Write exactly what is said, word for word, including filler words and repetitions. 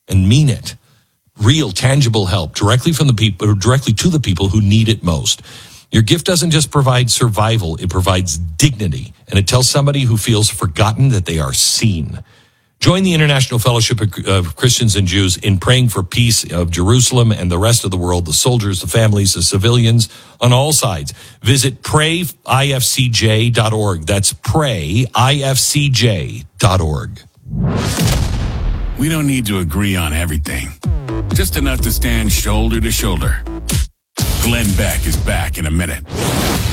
and mean it. Real, tangible help directly from the people, or directly to the people who need it most. Your gift doesn't just provide survival, it provides dignity, and it tells somebody who feels forgotten that they are seen. Join the International Fellowship of Christians and Jews in praying for peace of Jerusalem and the rest of the world, the soldiers, the families, the civilians on all sides. Visit pray I F C J dot org. That's pray I F C J dot org. We don't need to agree on everything, just enough to stand shoulder to shoulder. Glenn Beck is back in a minute.